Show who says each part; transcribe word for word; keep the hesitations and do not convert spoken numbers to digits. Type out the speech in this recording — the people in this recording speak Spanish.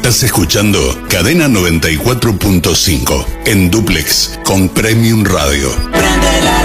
Speaker 1: Estás escuchando Cadena noventa y cuatro punto cinco en duplex con Premium Radio.
Speaker 2: Prende la